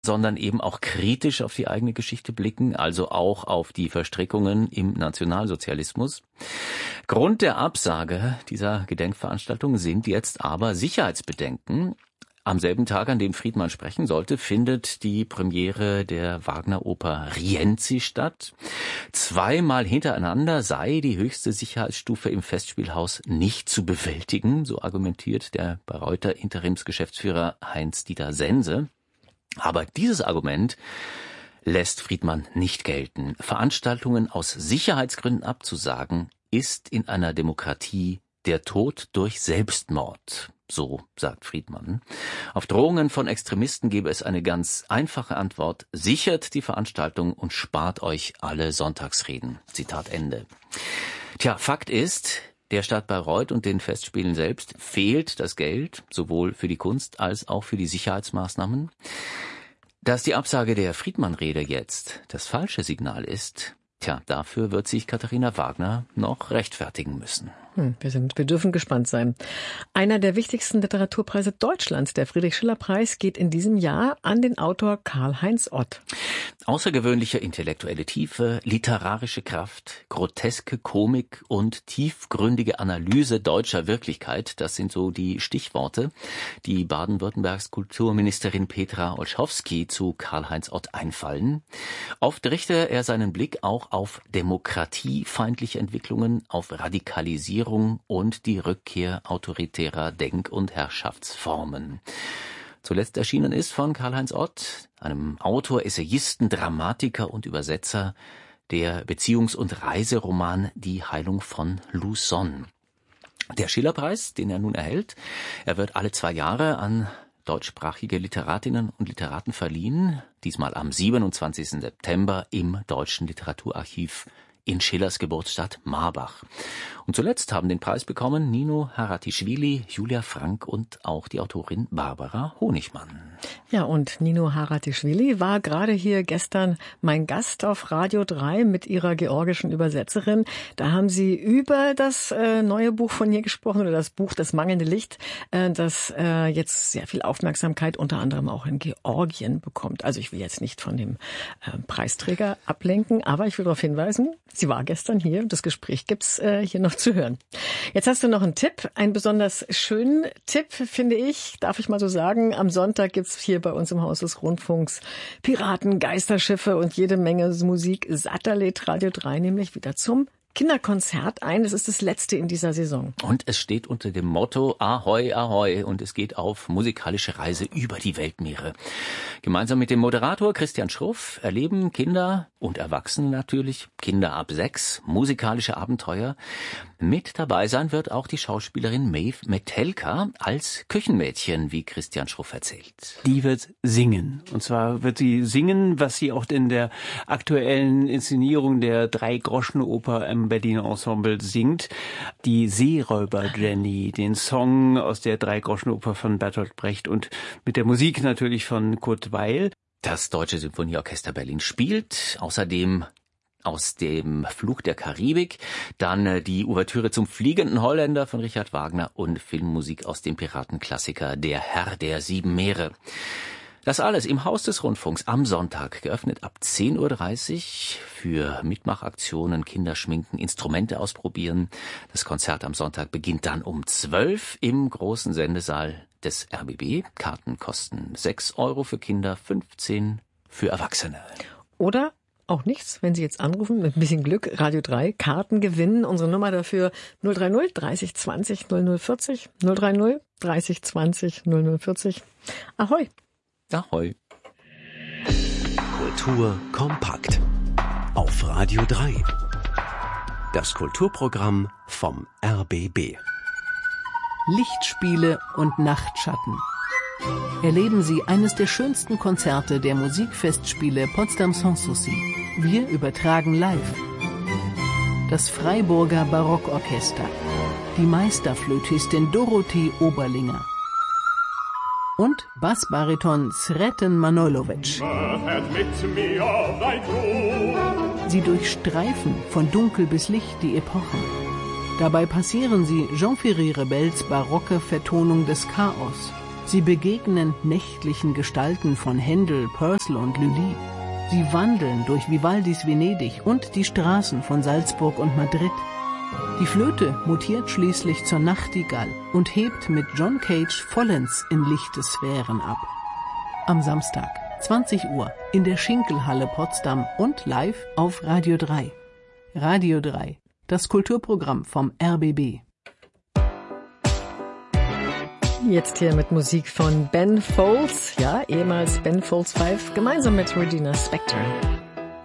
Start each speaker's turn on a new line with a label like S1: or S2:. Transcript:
S1: sondern eben auch kritisch auf die eigene Geschichte blicken, also auch auf die Verstrickungen im Nationalsozialismus. Grund der Absage dieser Gedenkveranstaltung sind jetzt aber Sicherheitsbedenken. Am selben Tag, an dem Friedmann sprechen sollte, findet die Premiere der Wagner-Oper Rienzi statt. 2-mal hintereinander sei die höchste Sicherheitsstufe im Festspielhaus nicht zu bewältigen, so argumentiert der Bayreuther Interimsgeschäftsführer Heinz-Dieter Sense. Aber dieses Argument lässt Friedmann nicht gelten. Veranstaltungen aus Sicherheitsgründen abzusagen, ist in einer Demokratie der Tod durch Selbstmord. So sagt Friedmann. Auf Drohungen von Extremisten gebe es eine ganz einfache Antwort. Sichert die Veranstaltung und spart euch alle Sonntagsreden. Zitat Ende. Tja, Fakt ist, der Stadt Bayreuth und den Festspielen selbst fehlt das Geld, sowohl für die Kunst als auch für die Sicherheitsmaßnahmen. Dass die Absage der Friedmann-Rede jetzt das falsche Signal ist, dafür wird sich Katharina Wagner noch rechtfertigen müssen.
S2: Wir dürfen gespannt sein. Einer der wichtigsten Literaturpreise Deutschlands, der Friedrich-Schiller-Preis, geht in diesem Jahr an den Autor Karl-Heinz Ott.
S1: Außergewöhnliche intellektuelle Tiefe, literarische Kraft, groteske Komik und tiefgründige Analyse deutscher Wirklichkeit, das sind so die Stichworte, die Baden-Württembergs Kulturministerin Petra Olschowski zu Karl-Heinz Ott einfallen. Oft richte er seinen Blick auch auf demokratiefeindliche Entwicklungen, auf Radikalisierung und die Rückkehr autoritärer Denk- und Herrschaftsformen. Zuletzt erschienen ist von Karl-Heinz Ott, einem Autor, Essayisten, Dramatiker und Übersetzer, der Beziehungs- und Reiseroman Die Heilung von Luzon. Der Schillerpreis, den er nun erhält, er wird alle 2 Jahre an deutschsprachige Literatinnen und Literaten verliehen, diesmal am 27. September im Deutschen Literaturarchiv in Schillers Geburtsstadt Marbach. Und zuletzt haben den Preis bekommen Nino Haratischvili, Julia Frank und auch die Autorin Barbara Honigmann.
S2: Ja, und Nino Haratischvili war gerade hier gestern mein Gast auf Radio 3 mit ihrer georgischen Übersetzerin. Da haben sie über das neue Buch von ihr gesprochen, oder das Buch Das mangelnde Licht, das jetzt sehr viel Aufmerksamkeit unter anderem auch in Georgien bekommt. Also ich will jetzt nicht von dem Preisträger ablenken, aber ich will darauf hinweisen, sie war gestern hier und das Gespräch gibt's hier noch zu hören. Jetzt hast du noch einen Tipp, einen besonders schönen Tipp, finde ich, darf ich mal so sagen. Am Sonntag gibt's hier bei uns im Haus des Rundfunks Piraten, Geisterschiffe und jede Menge Musik. Satellit Radio 3 nämlich wieder zum Kinderkonzert ein. Es ist das letzte in dieser Saison.
S1: Und es steht unter dem Motto Ahoi, Ahoi und es geht auf musikalische Reise über die Weltmeere. Gemeinsam mit dem Moderator Christian Schruff erleben Kinder und Erwachsene natürlich, Kinder ab 6, musikalische Abenteuer. Mit dabei sein wird auch die Schauspielerin Maeve Metelka als Küchenmädchen, wie Christian Schruff erzählt.
S3: Die wird singen. Und zwar wird sie singen, was sie auch in der aktuellen Inszenierung der Drei-Groschen-Oper im Berliner Ensemble singt. Die Seeräuber Jenny, den Song aus der Drei-Groschen-Oper von Bertolt Brecht und mit der Musik natürlich von Kurt Weill.
S1: Das Deutsche Symphonieorchester Berlin spielt außerdem aus dem Fluch der Karibik, dann die Ouvertüre zum Fliegenden Holländer von Richard Wagner und Filmmusik aus dem Piratenklassiker Der Herr der 7 Meere. Das alles im Haus des Rundfunks am Sonntag, geöffnet ab 10.30 Uhr für Mitmachaktionen, Kinderschminken, Instrumente ausprobieren. Das Konzert am Sonntag beginnt dann um 12 Uhr im großen Sendesaal des RBB. Karten kosten 6 Euro für Kinder, 15 für Erwachsene.
S2: Oder auch nichts, wenn Sie jetzt anrufen, mit ein bisschen Glück, Radio 3, Karten gewinnen. Unsere Nummer dafür 030 30 20 0040, 030 30 20 0040. Ahoi!
S1: Ahoi!
S4: Kultur kompakt auf Radio 3. Das Kulturprogramm vom RBB.
S5: Lichtspiele und Nachtschatten. Erleben Sie eines der schönsten Konzerte der Musikfestspiele Potsdam Sanssouci. Wir übertragen live. Das Freiburger Barockorchester. Die Meisterflötistin Dorothee Oberlinger. Und Bassbariton Sreten Manojlovic. Sie durchstreifen von Dunkel bis Licht die Epochen. Dabei passieren sie Jean-Ferry Rebels barocke Vertonung des Chaos Sie begegnen nächtlichen Gestalten von Händel, Purcell und Lully. Sie wandeln durch Vivaldis Venedig und die Straßen von Salzburg und Madrid. Die Flöte mutiert schließlich zur Nachtigall und hebt mit John Cage vollends in lichte Sphären ab. Am Samstag, 20 Uhr, in der Schinkelhalle Potsdam und live auf Radio 3. Radio 3, das Kulturprogramm vom RBB.
S2: Jetzt hier mit Musik von Ben Folds, ja, ehemals Ben Folds 5, gemeinsam mit Regina Spektor.